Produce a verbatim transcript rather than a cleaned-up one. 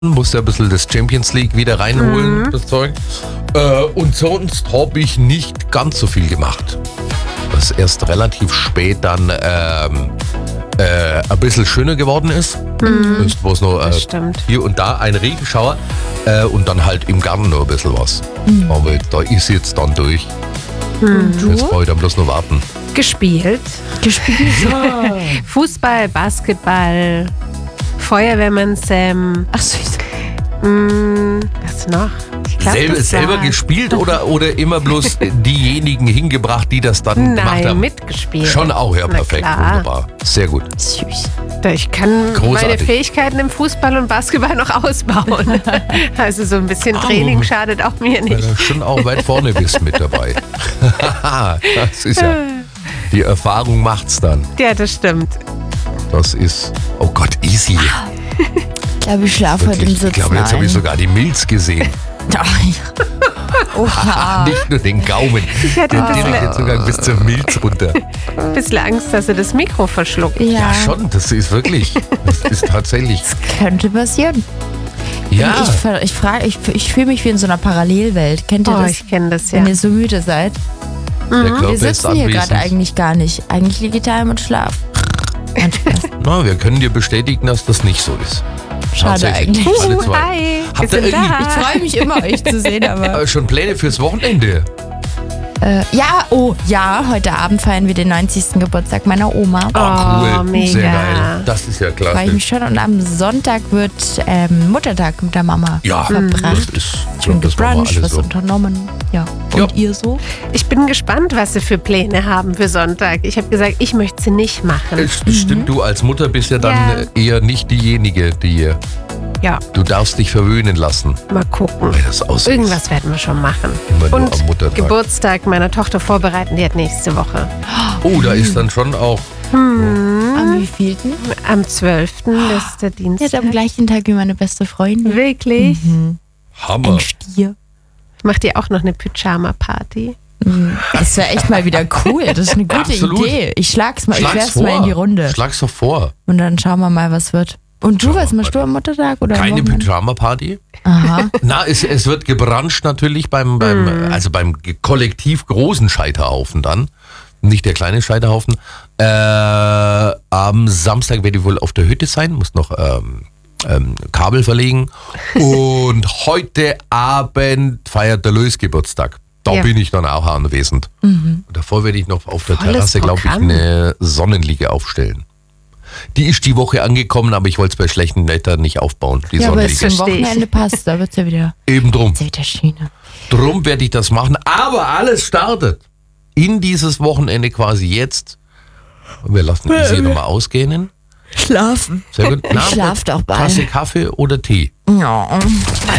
musste ein bisschen das Champions League wieder reinholen, mhm. das Zeug. Äh, und sonst habe ich nicht ganz so viel gemacht. Was erst relativ spät dann ähm, äh, ein bisschen schöner geworden ist. Mhm. Ist bloß noch äh, hier und da ein Regenschauer äh, und dann halt im Garten noch ein bisschen was. Mhm. Aber da ist jetzt dann durch. Mhm. Jetzt brauche ich dann bloß noch warten. Gespielt. Gespielt. Ja. Fußball, Basketball, Feuerwehrmann Sam. Ach süß. Mm, was noch? Ich glaub, Selber, selber gespielt oder, oder immer bloß diejenigen hingebracht, die das dann Nein, gemacht haben? Nein, mitgespielt. Schon auch, ja, Na perfekt, klar. wunderbar. Sehr gut. Süß. Ich kann Großartig. meine Fähigkeiten im Fußball und Basketball noch ausbauen. Also so ein bisschen Training Oh. schadet auch mir Weil nicht. du schon auch weit vorne bist mit dabei. Das ist ja, die Erfahrung macht's dann. Ja, das stimmt. Das ist, oh Gott, easy. Ich glaube, ich schlafe heute im Wirklich, Sitzen ich glaube, jetzt habe ich ein. sogar die Milz gesehen. Ach, ja. Oha. Nicht nur den Gaumen. Ich hatte Der ein direkt bisschen, jetzt sogar bis zur Milz runter. ein bisschen Angst, dass er das Mikro verschluckt. Ja, Ja, schon, das ist wirklich, das ist tatsächlich. könnte passieren. Ja, Ich, ver- ich, frage- ich, ich fühle mich wie in so einer Parallelwelt. Kennt ihr Oh, das? ich kenne das ja. Wenn ihr so müde seid. der Körper Wir ist sitzen hier gerade anwesend. eigentlich gar nicht. Eigentlich liege ich daheim und schlaf. Ein Spaß. Na, wir können dir bestätigen, dass das nicht so ist. Schade Tatsächlich. eigentlich. Alle zwei. Hi, wir Habt ihr sind irgendwie- Ich da. freue mich immer, euch zu sehen, aber. Äh, schon Pläne fürs Wochenende? Äh, ja, oh, ja, heute Abend feiern wir den neunzigsten Geburtstag meiner Oma. Oh, cool. Oh, mega. Sehr geil. Das ist ja Freue ich klasse. mich schon. Und am Sonntag wird ähm, Muttertag mit der Mama Ja, verbracht. das ist Schön das machen wir gebruncht, alle was so. unternommen. Ja. Und Ja. ihr so? Ich bin gespannt, was sie für Pläne haben für Sonntag. Ich habe gesagt, ich möchte sie nicht machen. Es- Stimmt, du als Mutter bist ja dann Ja. äh, eher nicht diejenige, die Ja, du darfst dich verwöhnen lassen. mal gucken. Weil das aussieht. Irgendwas werden wir schon machen. Immer nur Und am Muttertag. Geburtstag meiner Tochter vorbereiten, die hat nächste Woche. Oh, da ist dann schon auch. Am wievielten? Am zwölften Das ist der Ja, Dienstag. am gleichen Tag wie meine beste Freundin. Wirklich? Hammer. Ein Stier. Macht ihr auch noch eine Pyjama-Party? Das wäre echt mal wieder cool. Das ist eine gute Absolut. Idee. Ich schlag's mal, ich Schlag's werf's vor. mal in die Runde. Schlag's doch vor. Und dann schauen wir mal, was wird. Und du, was machst du am Muttertag? Oder am Keine Wochenende? Pyjama-Party? Aha. Na, es, es wird gebranscht natürlich beim, beim also beim ge- kollektiv großen Scheiterhaufen dann. Nicht der kleine Scheiterhaufen. Äh, am Samstag werde ich wohl auf der Hütte sein, muss noch ähm, ähm, Kabel verlegen. Und heute Abend feiert der Lös Geburtstag. Da Ja. bin ich dann auch anwesend. Und davor werde ich noch auf der Volles Terrasse, glaube ich, Programm. eine Sonnenliege aufstellen. Die ist die Woche angekommen, aber ich wollte es bei schlechtem Wetter nicht aufbauen. Die Ja, aber es Sonnenliege. zum Versteh ich. Wochenende passt. Da wird's ja wieder, Eben drum. wird's ja wieder schöner. Drum werde ich das machen. Aber alles startet in dieses Wochenende quasi jetzt. Und wir lassen Easy nochmal ausgehen. Schlafen. Sehr gut. Na, schlaft auch bald. Tasse Kaffee oder Tee? Ja.